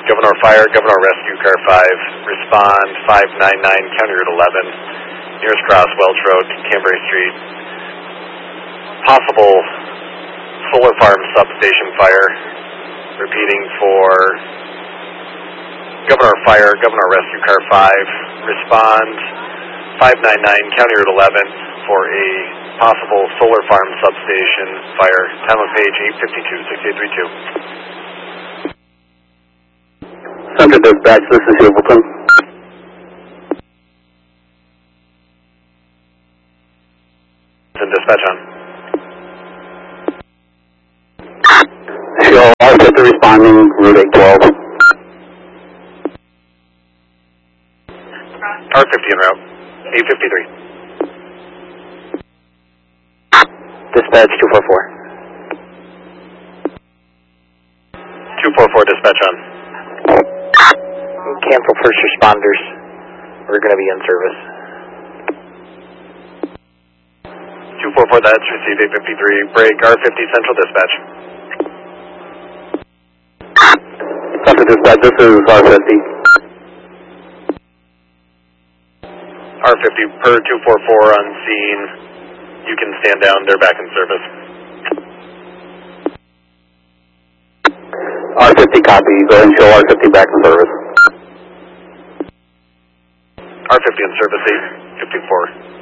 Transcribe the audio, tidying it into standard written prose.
Governor Fire, Governor Rescue Car 5, respond 599, County Route 11, nearest cross, Welch Road, Cambrai Street. Possible solar farm substation fire. Repeating for Governor Fire, Governor Rescue Car 5, respond 599, County Route 11 for a possible solar farm substation fire. Time of page 852-6832. Central Dispatch, this is Hilton. Dispatch on. Show R50 responding, Route 812. R50 en route, 853. Dispatch 244. 244 dispatch on. Cancel first responders. We're going to be in service. 244, that's received 853. Break R50 Central Dispatch. Central Dispatch, this is R50. R50 per 244 on scene. You can stand down, they're back in service. R50 copy, go ahead and show R50 back in service. R50 in service, 854.